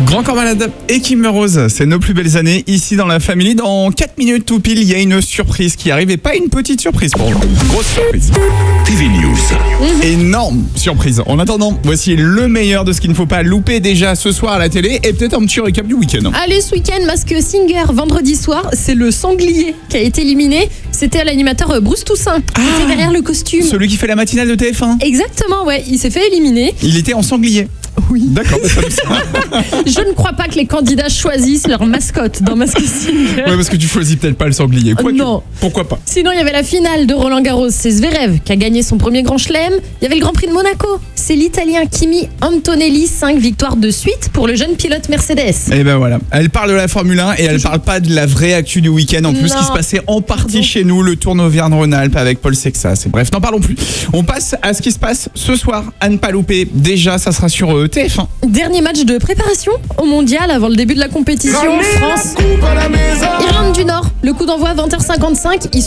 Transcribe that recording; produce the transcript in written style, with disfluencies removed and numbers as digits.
Grand Corps Malade et Kim Rose, c'est nos plus belles années ici dans la famille. Dans 4 minutes tout pile, il y a une surprise qui arrive et pas une petite surprise pour vous. Grosse surprise. TV News. Énorme surprise. En attendant, voici le meilleur de ce qu'il ne faut pas louper déjà ce soir à la télé et peut-être un petit récap du week-end. Allez, ce week-end, Mask Singer, vendredi soir, c'est le sanglier qui a été éliminé. C'était l'animateur Bruce Toussaint qui était derrière le costume. Celui qui fait la matinale de TF1. Exactement, ouais, il s'est fait éliminer. Il était en sanglier. Oui. D'accord. Je ne crois pas que les candidats choisissent leur mascotte dans Mask Singer. Ouais, parce que tu choisis peut-être pas le sanglier. Non. Pourquoi pas? Sinon, il y avait la finale de Roland Garros. C'est Zverev qui a gagné son premier grand chelem. Il y avait le Grand Prix de Monaco. C'est l'Italien Kimi Antonelli, 5 victoires de suite pour le jeune pilote Mercedes. Et ben voilà, elle parle de la Formule 1 et elle parle pas de la vraie actu du week-end en plus Non. qui se passait en partie chez nous, le Tour d'Auvergne-Rhône-Alpes avec Paul Sexas. Et bref, n'en parlons plus. On passe à ce qui se passe ce soir à ne pas louper. Déjà, ça sera sur TF1. Dernier match de préparation au mondial avant le début de la compétition. France, Irlande du Nord. Le coup d'envoi à 20h55.